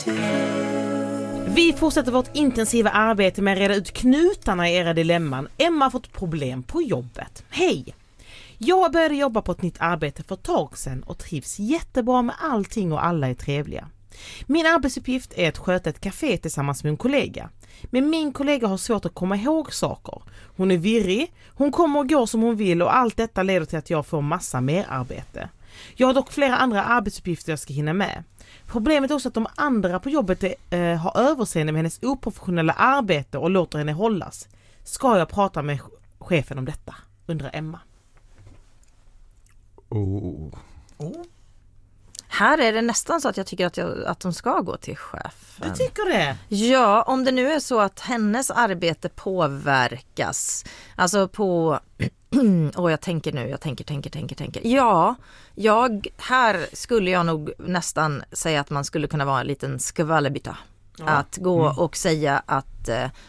Vi fortsätter vårt intensiva arbete med att reda ut knutarna i era dilemman. Emma har fått problem på jobbet. Hej! Jag började jobba på ett nytt arbete för ett tag sedan och trivs jättebra med allting och alla är trevliga. Min arbetsuppgift är att sköta ett café tillsammans med en kollega. Men min kollega har svårt att komma ihåg saker. Hon är virrig, hon kommer och går som hon vill och allt detta leder till att jag får massa mer arbete. Jag har dock flera andra arbetsuppgifter jag ska hinna med. Problemet är också att de andra på jobbet har överseende med hennes oprofessionella arbete och låter henne hållas. Ska jag prata med chefen om detta? Undrar Emma. Här är det nästan så att jag tycker att de ska gå till chefen. Du tycker det? Ja, om det nu är så att hennes arbete påverkas. Alltså på... jag tänker. Ja, här skulle jag nog nästan säga att man skulle kunna vara en liten skvallerbytta. Ja. Att gå och säga att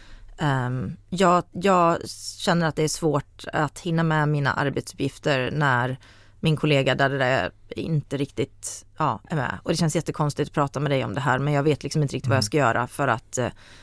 jag känner att det är svårt att hinna med mina arbetsuppgifter när min kollega där det där inte riktigt är med. Och det känns jättekonstigt att prata med dig om det här, men jag vet liksom inte riktigt vad jag ska göra för att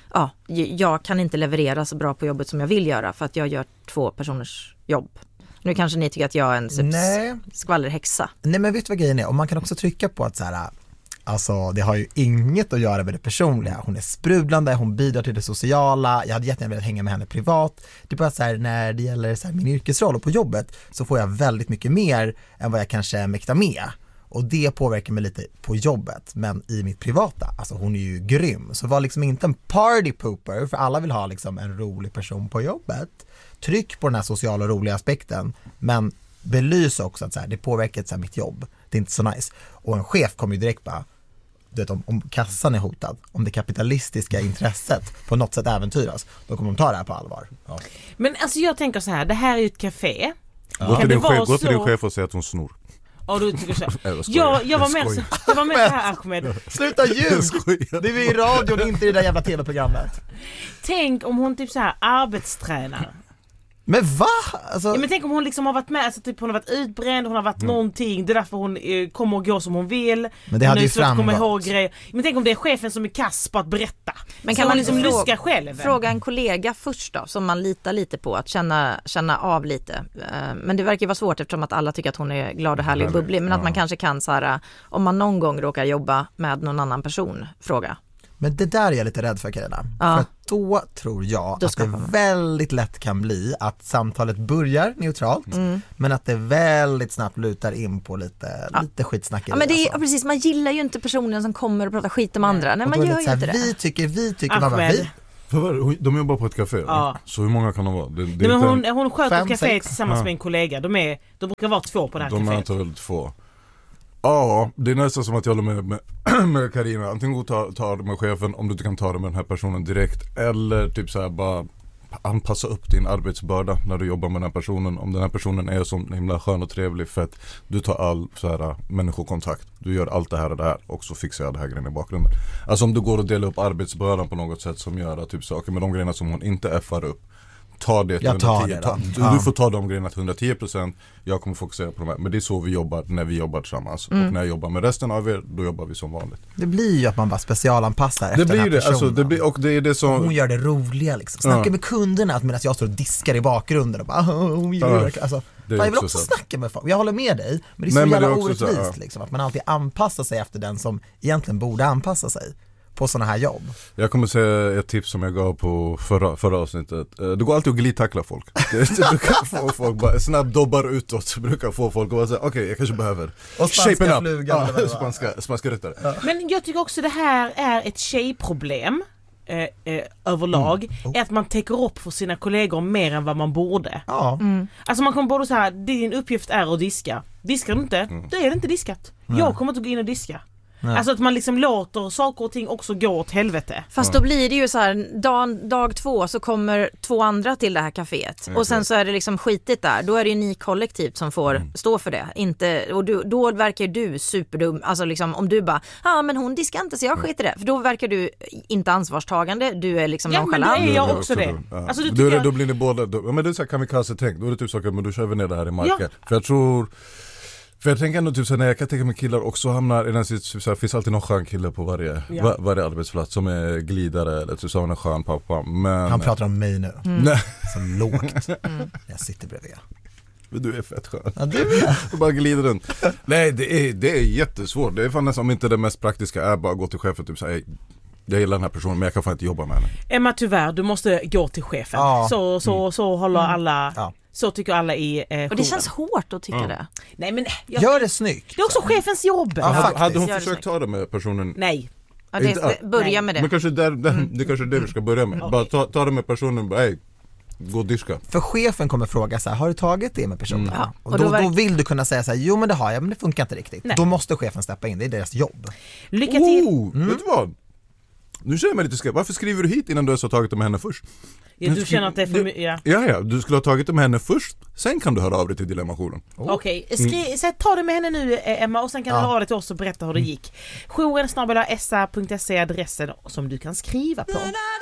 jag kan inte leverera så bra på jobbet som jag vill göra för att jag gör 2 personers jobb. Nu kanske ni tycker att jag är en skvallerhäxa. Nej, men vet du vad grejen är? Och man kan också trycka på att så här, alltså det har ju inget att göra med det personliga. Hon är sprudlande, hon bidrar till det sociala. Jag hade jättegärna velat hänga med henne privat. Det är bara så här, när det gäller så här, min yrkesroll och på jobbet så får jag väldigt mycket mer än vad jag kanske mäktar med. Och det påverkar mig lite på jobbet. Men i mitt privata, alltså hon är ju grym. Så var liksom inte en party pooper, för alla vill ha liksom en rolig person på jobbet. Tryck på den här sociala och roliga aspekten, men belys också att så här, det påverkar så här, mitt jobb. Det är inte så nice. Och en chef kommer ju direkt bara, du vet, om kassan är hotad, om det kapitalistiska intresset på något sätt äventyras, då kommer de ta det här på allvar. Ja. Men alltså jag tänker så här, det här är ju ett café. Gå till din chef och säga att hon snor. Ja, du tycker så. Jag var med så här, Ahmed. Sluta ljug! Det är vi i radion, inte i det där jävla tv-programmet. Tänk om hon typ så här arbetstränar. Men va? Alltså... Ja, men tänk om hon liksom har varit med, alltså typ hon har varit utbränd, hon har varit någonting, det är därför hon kommer och går som hon vill. Men det hade ju framgått. Men tänk om det är chefen som är kass på att berätta. Men kan man liksom luska själv? Fråga en kollega först då, som man litar lite på, att känna av lite. Men det verkar vara svårt eftersom att alla tycker att hon är glad och härlig och bubblig. Men att man kanske kan så här, om man någon gång råkar jobba med någon annan person, fråga. Men det där är jag lite rädd för, Carina. Ja. För då tror jag att det väldigt lätt kan bli att samtalet börjar neutralt, men att det väldigt snabbt lutar in på lite skitsnack. Ja, men det är precis, man gillar ju inte personen som kommer och pratar skit om andra. Nej, man gör ju inte det. Vi tycker man bara vi. De jobbar på ett café. Ja. Så hur många kan de vara? Men hon sköter ett café tillsammans med en kollega. De brukar vara 2 på det här caféet. De är antagligen 2. Ja, det är nästan som att jag håller med Carina. Antingen ta det med chefen om du inte kan ta det med den här personen direkt. Eller typ så här bara anpassa upp din arbetsbörda när du jobbar med den här personen. Om den här personen är så himla skön och trevlig för att du tar all så här människokontakt. Du gör allt det här och så fixar jag det här grejen i bakgrunden. Alltså om du går och delar upp arbetsbördan på något sätt som gör att typ saker med de grejerna som hon inte effar upp. Ta det till 110%. Du får ta de grejerna till 110%. Jag kommer fokusera på de här. Men det är så vi jobbar när vi jobbar tillsammans. Och när jag jobbar med resten av er, då jobbar vi som vanligt. Det blir ju att man bara specialanpassar efter den här personen. Alltså, och det är det som... Hon gör det roliga liksom. Snacka med kunderna medan jag står och diskar i bakgrunden och bara hon gör det. Alltså, jag vill också snacka med folk. Jag håller med dig. Men det är så jävla orättvist liksom, att man alltid anpassar sig efter den som egentligen borde anpassa sig på såna här jobb. Jag kommer säga ett tips som jag gav på förra avsnittet. Det går alltid att glidtackla folk. Det brukar få folk bara snabbt dobbar utåt. Brukar få folk att säga okej, jag kanske behöver spanska flugan. Spanska ryttare. Ja. Men jag tycker också det här är ett tjejproblem överlag. Är att man täcker upp för sina kollegor mer än vad man borde. Alltså man kommer både så här, din uppgift är att diska. Diskar du inte, då är det inte diskat. Jag kommer inte gå in och diska. Nej. Alltså att man liksom låter saker och ting också gå åt helvete. Fast då blir det ju så här, dag 2 så kommer 2 andra till det här kaféet. Och sen så är det liksom skitigt där. Då är det ju ni kollektivt som får stå för det. Inte, och då verkar du superdum. Alltså liksom om du bara, men hon diskar inte så jag skiter det. För då verkar du inte ansvarstagande. Du är liksom nonchalant. Ja, men då är jag också det. Ja. Alltså, då blir ni båda, men det är så här kamikaze-tänk. Då är det typ saker, men då kör vi ner det här i marken. För jag tror... För jag tänker ändå typ så här, när jag kan tänka mig killar också hamnar i den situationen, så här, finns alltid någon skön kille på varje arbetsplats som är glidare eller typ så en skön pappa. Men Han pratar om mig nu. nej, Så lågt. Jag sitter bredvid. men du är fett skön. Ja, du är. Och bara glider runt. Nej, det är jättesvårt. Det är fan nästan, om inte det mest praktiska är bara gå till chefen typ så här, jag gillar den här personen men jag kan fan inte jobba med henne. Emma, tyvärr, du måste gå till chefen. Ja. Så håller alla, Ja. så tycker alla i Och det jouren. känns hårt att tycka det. Nej men, Gör det snyggt. det är också chefens jobb. Ja, faktiskt. Hade hon Gör det försökt snyggt. ta det med personen? Nej. Ja, börja med Men det. kanske det är kanske det vi ska börja med. Bara ta det med personen, bara, hej, gå och diska. För chefen kommer fråga så här, har du tagit det med personen? Ja, Och och då, då då vill du kunna säga så här, jo men det har jag, men det funkar inte riktigt. Nej. Då måste chefen steppa in, det är deras jobb. Lycka till. Vet du vad? Nu känner jag mig lite skrämt. Varför skriver du hit innan du har tagit det med henne först? Ja, du känner att det är för mycket. Ja, du skulle ha tagit det med henne först. Sen kan du höra av dig till Dilemmajourerna. Okej, ta det med henne nu Emma och sen kan du höra av dig till oss och berätta hur det gick. Jouren@sa.se är adressen som du kan skriva på.